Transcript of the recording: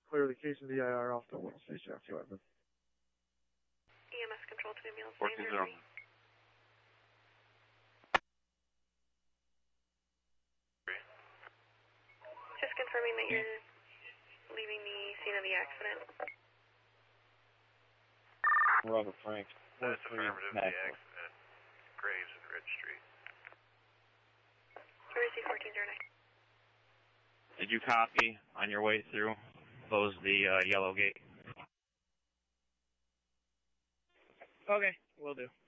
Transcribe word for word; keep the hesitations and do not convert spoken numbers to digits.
clear the case in the I R off the one station after eleven. E M S control to ambulance fourteen zero. Just confirming that you're leaving the scene of the accident. Robert Frank. That's affirmative, the accident. Graves and Ridge Street. Receive fourteen zero nine. Did you copy on your way through? Close the uh, yellow gate. Okay, will do.